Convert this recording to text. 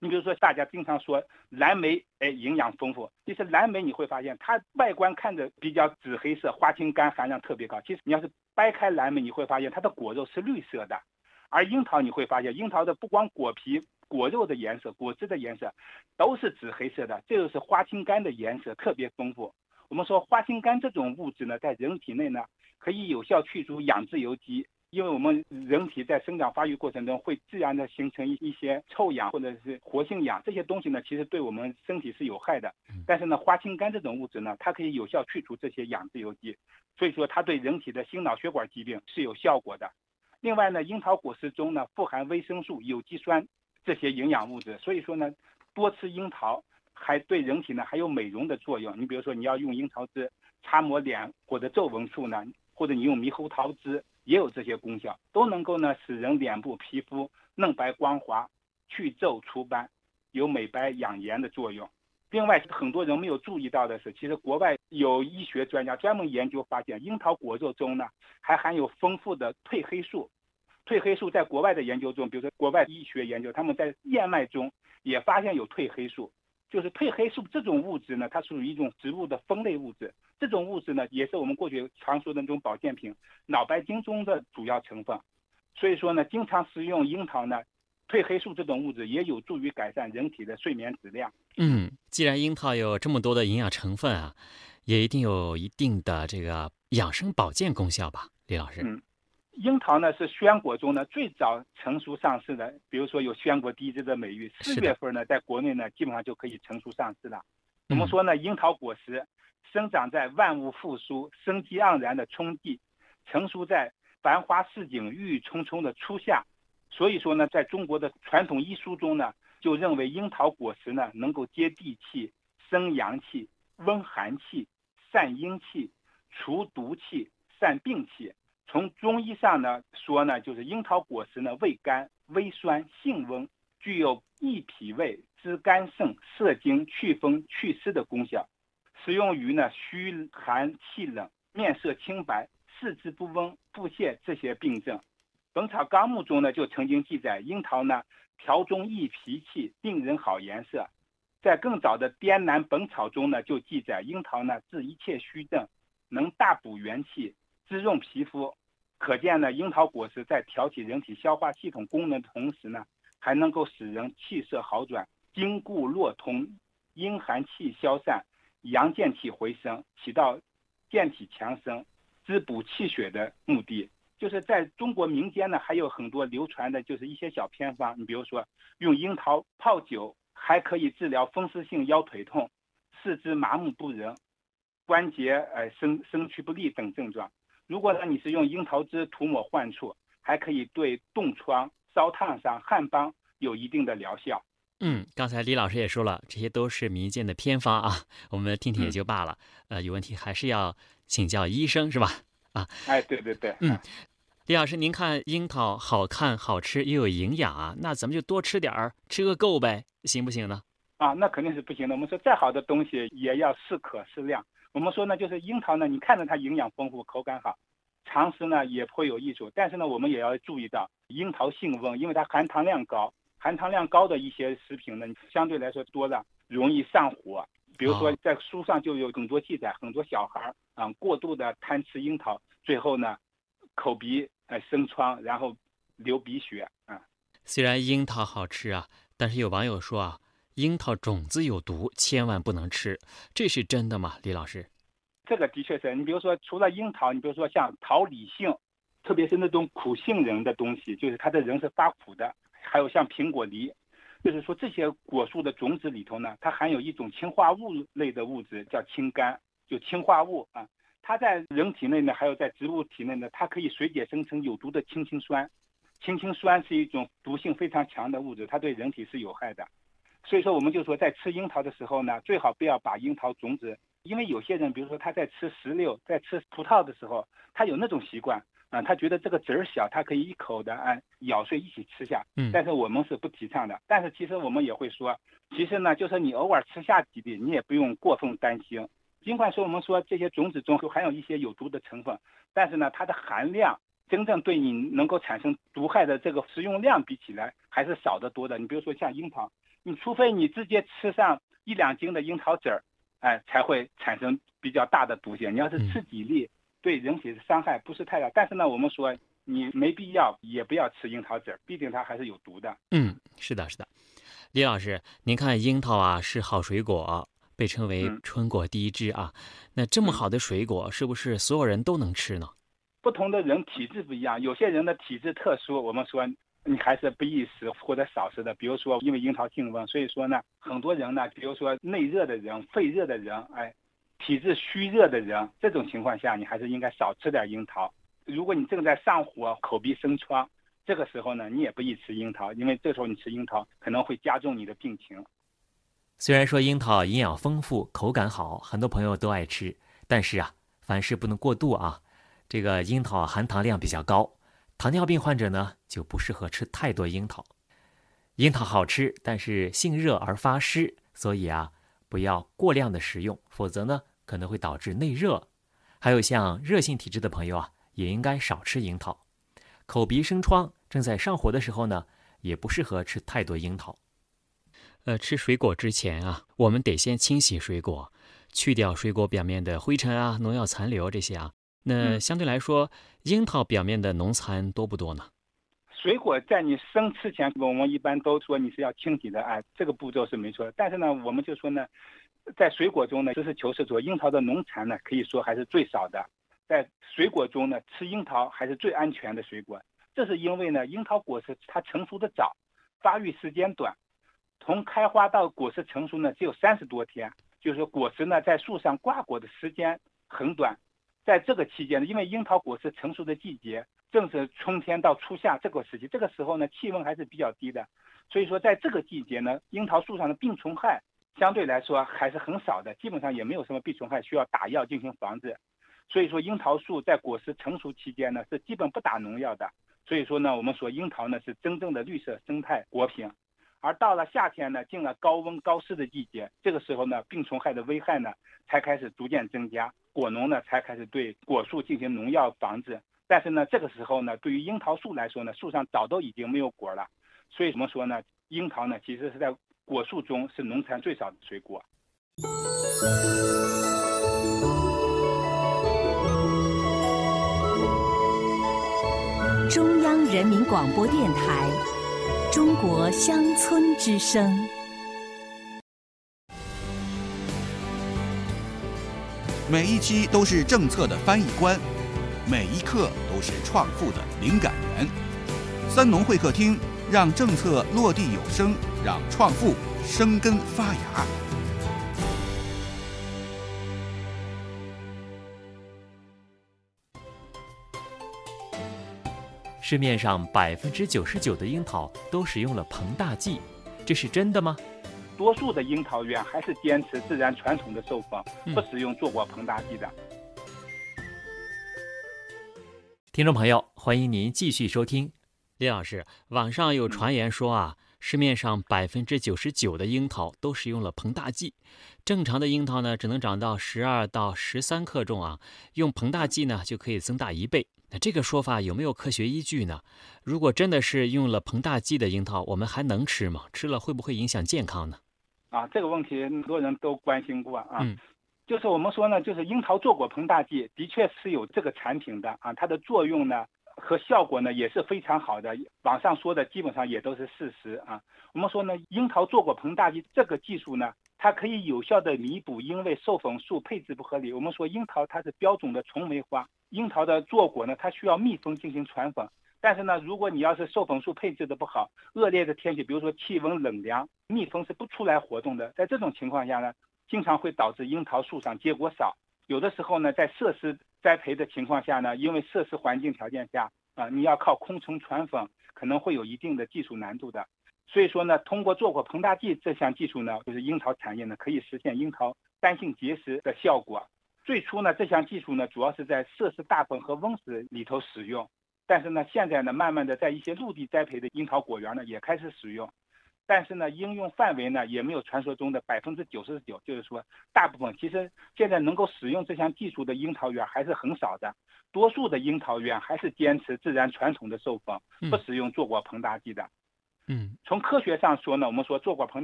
你比如说大家经常说蓝莓营养丰富，其实蓝莓你会发现它外观看着比较紫黑色，花青苷含量特别高，其实你要是掰开蓝莓，你会发现它的果肉是绿色的。而樱桃你会发现，樱桃的不光果皮、果肉的颜色、果汁的颜色都是紫黑色的，这就是花青苷的颜色特别丰富。我们说花青苷这种物质呢，在人体内呢可以有效去除氧自由基，因为我们人体在生长发育过程中会自然的形成一些臭氧或者是活性氧，这些东西呢其实对我们身体是有害的。但是呢，花青苷这种物质呢，它可以有效去除这些氧自由基，所以说它对人体的心脑血管疾病是有效果的。另外呢，樱桃果实中呢富含维生素、有机酸这些营养物质，所以说呢，多吃樱桃还对人体呢还有美容的作用。你比如说你要用樱桃汁擦抹脸或者皱纹处呢，或者你用猕猴桃汁也有这些功效，都能够呢使人脸部皮肤嫩白光滑、去皱除斑，有美白养颜的作用。另外，很多人没有注意到的是，其实国外有医学专家专门研究发现，樱桃果肉中呢还含有丰富的褪黑素。褪黑素在国外的研究中，比如说国外医学研究，他们在燕麦中也发现有褪黑素。就是褪黑素这种物质呢，它属于一种植物的酚类物质。这种物质呢，也是我们过去常说的那种保健品脑白金中的主要成分。所以说呢，经常食用樱桃呢，褪黑素这种物质也有助于改善人体的睡眠质量。 既然樱桃有这么多的营养成分啊，也一定有一定的这个养生保健功效吧，李老师？ 樱桃呢是鲜果中呢最早成熟上市的，比如说有鲜果第一枝的美誉。4月份呢，在国内呢基本上就可以成熟上市了。我们说呢，樱桃果实生长在万物复苏、生机盎然的春季，成熟在繁花似锦、郁郁葱葱的初夏。所以说呢，在中国的传统医书中呢，就认为樱桃果实呢能够接地气、生阳气、温寒气、散阴气、除毒气、散病气。从中医上呢说呢，就是樱桃果实呢味甘、微酸、性温，具有益脾胃、滋肝肾、摄精、祛风、祛湿的功效。适用于呢虚寒气冷、面色清白、四肢不温、腹泻这些病症。本草纲目中呢就曾经记载，樱桃呢调中益脾气，令人好颜色。在更早的滇南本草中呢就记载，樱桃呢治一切虚症，能大补元气，滋润皮肤。可见呢，樱桃果实在调起人体消化系统功能的同时呢，还能够使人气色好转，筋骨络通，阴寒气消散，阳健气回升，起到健体强身、滋补气血的目的。就是在中国民间呢，还有很多流传的就是一些小偏方。你比如说用樱桃泡酒，还可以治疗风湿性腰腿痛、四肢麻木不仁、关节身躯不利等症状。如果呢你是用樱桃汁涂抹患处，还可以对冻疮、烧烫伤、汗斑有一定的疗效。 刚才李老师也说了，这些都是民间的偏方啊，我们听听也就罢了。有问题还是要请教医生，是吧？ 对对对。 李老师，您看樱桃好看、好吃又有营养啊，那咱们就多吃点儿，吃个够呗，行不行呢？ 那肯定是不行的。我们说再好的东西也要适可适量。我们说呢，就是樱桃呢，你看着它营养丰富、口感好，常吃呢也颇有益处。但是呢，我们也要注意到樱桃性温，因为它含糖量高，含糖量高的一些食品呢，相对来说多了容易上火。比如说在书上就有很多记载，很多小孩过度的贪吃樱桃，最后呢口鼻生疮，然后流鼻血虽然樱桃好吃啊，但是有网友说啊，樱桃种子有毒，千万不能吃，这是真的吗？李老师？ 这个的确是。你比如说除了樱桃，你比如说像桃李杏，特别是那种苦杏仁的东西，就是它的仁是发苦的，还有像苹果梨，就是说这些果树的种子里头呢，它含有一种氰化物类的物质，叫氢苷，就氰化物它在人体内呢，还有在植物体内呢，它可以水解生成有毒的氢氰酸。氢氰酸是一种毒性非常强的物质，它对人体是有害的。所以说我们就说在吃樱桃的时候呢，最好不要把樱桃种子，因为有些人比如说他在吃石榴、在吃葡萄的时候，他有那种习惯他觉得这个籽儿小，他可以一口的咬碎一起吃下。但是我们是不提倡的。但是其实我们也会说，其实呢，就是你偶尔吃下几粒，你也不用过分担心。尽管说我们说这些种子中含有一些有毒的成分，但是呢，它的含量真正对你能够产生毒害的这个食用量比起来还是少得多的。你比如说像樱桃，你除非你直接吃上1-2斤的樱桃籽儿，才会产生比较大的毒性。你要是吃几粒，对人体的伤害不是太大。但是呢，我们说你没必要也不要吃樱桃籽儿，毕竟它还是有毒的。 是的，是的。李老师，您看樱桃啊是好水果，被称为春果第一枝啊。那这么好的水果，是不是所有人都能吃呢？ 不同的人体质不一样，有些人的体质特殊，我们说你还是不宜食或者少食的。比如说，因为樱桃性温，所以说呢，很多人呢，比如说内热的人、肺热的人，体质虚热的人，这种情况下，你还是应该少吃点樱桃。如果你正在上火、口鼻生疮，这个时候呢，你也不宜吃樱桃，因为这时候你吃樱桃可能会加重你的病情。 虽然说樱桃营养丰富、口感好，很多朋友都爱吃，但是凡事不能过度啊。这个樱桃含糖量比较高，糖尿病患者呢就不适合吃太多樱桃。樱桃好吃，但是性热而发湿，所以不要过量的食用，否则呢可能会导致内热。还有像热性体质的朋友也应该少吃樱桃。口鼻生疮正在上火的时候呢，也不适合吃太多樱桃。 吃水果之前我们得先清洗水果，去掉水果表面的灰尘农药残留这些那相对来说，樱桃表面的农残多不多呢？ 水果在你生吃前，我们一般都说你是要清洗的，这个步骤是没错的。但是呢，我们就说呢，在水果中呢，实事求是说，樱桃的农残呢，可以说还是最少的。在水果中呢，吃樱桃还是最安全的水果。这是因为呢，樱桃果实它成熟的早，发育时间短，从开花到果实成熟呢，只有30多天，就是说果实呢在树上挂果的时间很短。在这个期间呢，因为樱桃果实成熟的季节正是春天到初夏这个时期，这个时候呢气温还是比较低的，所以说在这个季节呢，樱桃树上的病虫害相对来说还是很少的，基本上也没有什么病虫害需要打药进行防治。所以说樱桃树在果实成熟期间呢是基本不打农药的，所以说呢我们说樱桃呢是真正的绿色生态果品。而到了夏天呢，进了高温高湿的季节，这个时候呢病虫害的危害呢才开始逐渐增加，果农呢才开始对果树进行农药防治。但是呢这个时候呢，对于樱桃树来说呢，树上早都已经没有果了，所以怎么说呢，樱桃呢其实是在果树中是农残最少的水果。 中央人民广播电台中国乡村之声。 每一期都是政策的翻译官，每一刻都是创富的灵感源。三农会客厅，让政策落地有声，让创富生根发芽。 市面上99%的樱桃都使用了膨大剂，这是真的吗？ 多数的樱桃园还是坚持自然传统的授粉，不使用做过膨大剂的。 听众朋友，欢迎您继续收听。 李老师，网上有传言说市面上99%的樱桃都使用了膨大剂，正常的樱桃呢只能长到12到13克重用膨大剂呢就可以增大1倍。那这个说法有没有科学依据呢？如果真的是用了膨大剂的樱桃，我们还能吃吗？吃了会不会影响健康呢？ 这个问题很多人都关心过就是我们说呢，就是樱桃做果膨大剂的确是有这个产品的它的作用呢和效果呢也是非常好的，网上说的基本上也都是事实我们说呢，樱桃做果膨大剂这个技术呢，它可以有效的弥补因为授粉数配置不合理。我们说樱桃它是标准的重梅花，樱桃的做果呢，它需要蜜蜂进行传粉。但是呢，如果你要是授粉数配置的不好，恶劣的天气，比如说气温冷凉，蜜蜂是不出来活动的。在这种情况下呢，经常会导致樱桃树上结果少。有的时候呢，在设施栽培的情况下呢，因为设施环境条件下你要靠空虫传粉，可能会有一定的技术难度的。所以说呢，通过做果膨大剂这项技术呢，就是樱桃产业呢可以实现樱桃单性结实的效果。最初呢，这项技术呢主要是在设施大棚和温室里头使用，但是呢，现在呢慢慢的在一些陆地栽培的樱桃果园呢也开始使用。但是呢，应用范围呢也没有传说中的99%，就是说大部分其实现在能够使用这项技术的樱桃园还是很少的， 多数的樱桃园还是坚持自然传统的授粉，不使用做果膨大剂的。 嗯， 从科学上说呢，我们说做果膨